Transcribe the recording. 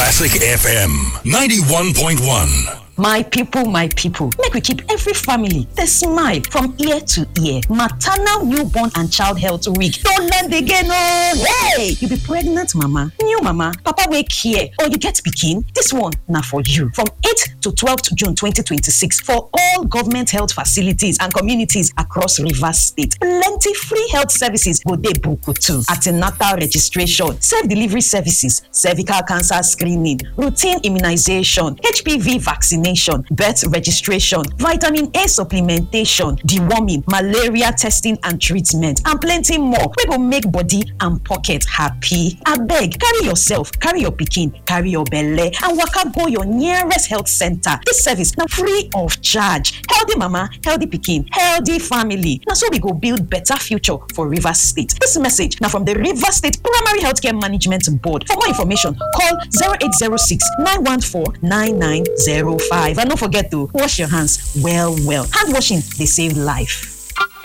Classic FM 91.1. My people, make we keep every family the smile from ear to ear. Maternal, newborn and child health week. Don't land again, oh! Hey! You be pregnant mama, new mama, papa wake here, or you get pikin. This one now for you. From 8th to 12th June 2026 for all government health facilities and communities across Rivers State. Plenty free health services go dey book too. Antenatal registration, self-delivery services, cervical cancer screening, routine immunization, HPV vaccination, birth registration, vitamin A supplementation, deworming, malaria testing and treatment, and plenty more. We go make body and pocket happy. Abeg, carry yourself, carry your pikin, carry your belle, and waka go your nearest health center. This service now free of charge. Healthy mama, healthy pikin, healthy family. Now so we go build better future for Rivers State. This message now from the Rivers State Primary Healthcare Management Board. For more information, call 0806 914 9905. And don't forget to wash your hands well. Hand washing, they save life.